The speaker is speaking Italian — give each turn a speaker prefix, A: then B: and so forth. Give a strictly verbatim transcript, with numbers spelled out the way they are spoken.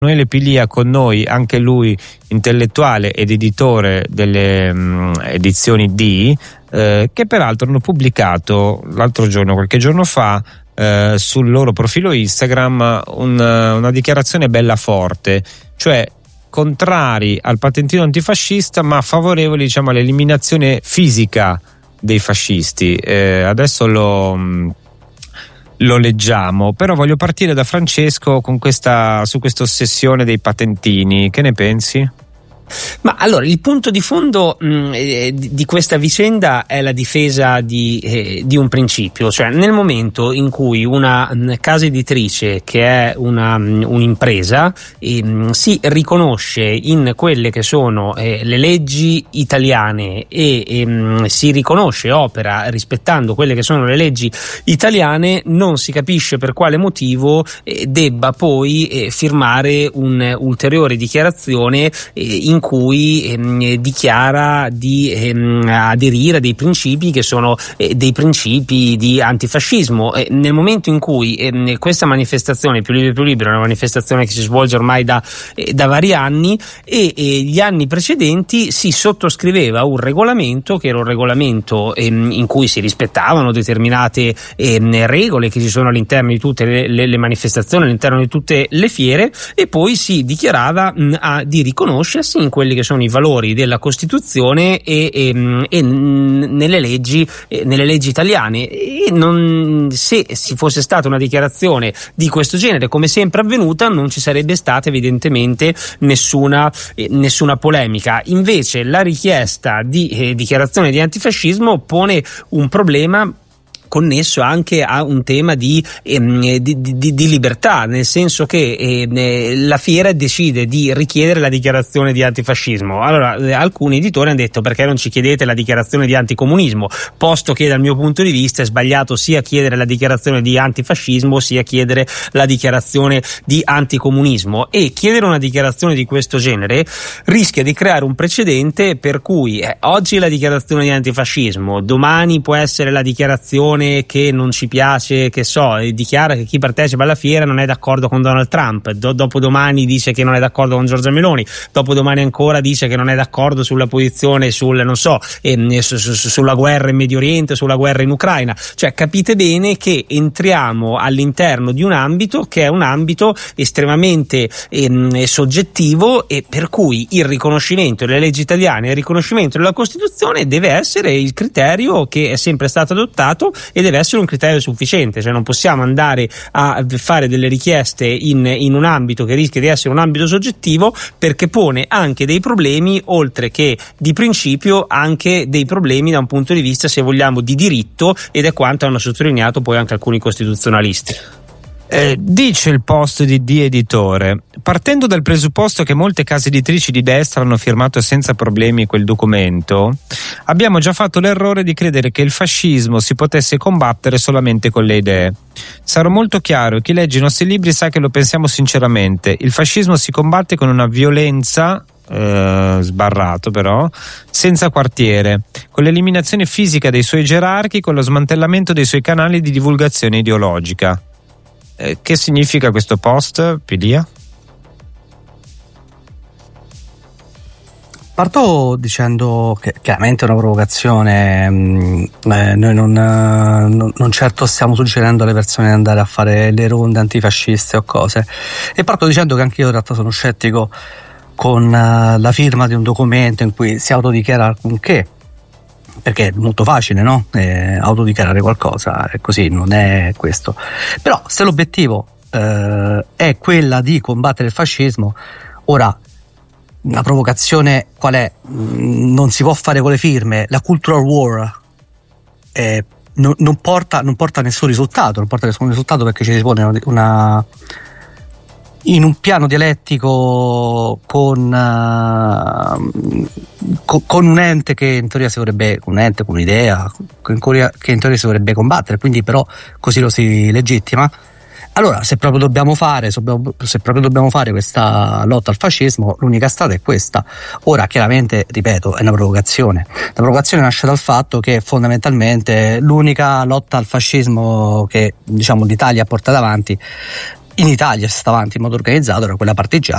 A: Emanuele Pilia con noi, anche lui intellettuale ed editore delle mh, edizioni D, eh, che peraltro hanno pubblicato l'altro giorno, qualche giorno fa, eh, sul loro profilo Instagram un, una dichiarazione bella forte, cioè contrari al patentino antifascista ma favorevoli, diciamo, all'eliminazione fisica dei fascisti. Eh, adesso lo... Mh, Lo leggiamo, però voglio partire da Francesco con questa, su questa ossessione dei patentini. Che ne pensi?
B: Ma allora, il punto di fondo mh, eh, di questa vicenda è la difesa di, eh, di un principio, cioè nel momento in cui una mh, casa editrice, che è una, mh, un'impresa, eh, mh, si riconosce in quelle che sono eh, le leggi italiane e eh, mh, si riconosce, opera rispettando quelle che sono le leggi italiane, non si capisce per quale motivo eh, debba poi eh, firmare un'ulteriore dichiarazione eh, in cui ehm, dichiara di ehm, aderire a dei principi che sono eh, dei principi di antifascismo. Eh, nel momento in cui ehm, questa manifestazione Più Liberi Più Liberi è una manifestazione che si svolge ormai da, eh, da vari anni, e, e gli anni precedenti si sottoscriveva un regolamento che era un regolamento ehm, in cui si rispettavano determinate ehm, regole che ci sono all'interno di tutte le, le, le manifestazioni, all'interno di tutte le fiere, e poi si dichiarava mh, a, di riconoscersi in quelli che sono i valori della Costituzione e, e, e nelle leggi e nelle leggi italiane. E non, se si fosse stata una dichiarazione di questo genere, come sempre avvenuta, non ci sarebbe stata evidentemente nessuna, eh, nessuna polemica. Invece la richiesta di eh, dichiarazione di antifascismo pone un problema connesso anche a un tema di, ehm, di, di, di libertà, nel senso che eh, la fiera decide di richiedere la dichiarazione di antifascismo. Allora eh, alcuni editori hanno detto: perché non ci chiedete la dichiarazione di anticomunismo, posto che dal mio punto di vista è sbagliato sia chiedere la dichiarazione di antifascismo sia chiedere la dichiarazione di anticomunismo. E chiedere una dichiarazione di questo genere rischia di creare un precedente per cui eh, oggi la dichiarazione di antifascismo, domani può essere la dichiarazione che non ci piace, che so, dichiara che chi partecipa alla fiera non è d'accordo con Donald Trump, Do- dopodomani dice che non è d'accordo con Giorgia Meloni, dopodomani ancora dice che non è d'accordo sulla posizione sul, non so, eh, su, su, sulla guerra in Medio Oriente, sulla guerra in Ucraina. Cioè capite bene che entriamo all'interno di un ambito che è un ambito estremamente eh, soggettivo, e per cui il riconoscimento delle leggi italiane e il riconoscimento della Costituzione deve essere il criterio che è sempre stato adottato e deve essere un criterio sufficiente. Cioè non possiamo andare a fare delle richieste in, in un ambito che rischia di essere un ambito soggettivo, perché pone anche dei problemi, oltre che di principio anche dei problemi da un punto di vista, se vogliamo, di diritto, ed è quanto hanno sottolineato poi anche alcuni costituzionalisti.
A: Eh, dice il post di D Editore: partendo dal presupposto che molte case editrici di destra hanno firmato senza problemi quel documento, abbiamo già fatto l'errore di credere che il fascismo si potesse combattere solamente con le idee. Sarò molto chiaro, chi legge i nostri libri sa che lo pensiamo sinceramente. Il fascismo si combatte con una violenza, eh, sbarrato però, senza quartiere, con l'eliminazione fisica dei suoi gerarchi, con lo smantellamento dei suoi canali di divulgazione ideologica. Che significa questo post, Pilia?
C: Parto dicendo che chiaramente è una provocazione, eh, noi non, non, non certo stiamo suggerendo alle persone di andare a fare le ronde antifasciste o cose, e parto dicendo che anche io in realtà sono scettico con uh, la firma di un documento in cui si autodichiara alcunché, perché è molto facile, no? Eh, autodichiarare qualcosa, è così, non è questo. Però se l'obiettivo eh, è quella di combattere il fascismo, ora la provocazione qual è? Non si può fare con le firme. La cultural war eh, non, non, porta, non porta a nessun risultato, non porta a nessun risultato perché ci si pone una in un piano dialettico con, uh, co- con un ente che in teoria si dovrebbe, un ente, con un'idea che in, teoria, che in teoria si dovrebbe combattere, quindi però così lo si legittima. Allora, se proprio dobbiamo fare, se proprio dobbiamo fare questa lotta al fascismo, l'unica strada è questa. Ora, chiaramente, ripeto, è una provocazione. La provocazione nasce dal fatto che fondamentalmente l'unica lotta al fascismo che, diciamo, l'Italia porta avanti in Italia si sta avanti in modo organizzato era quella partigiana.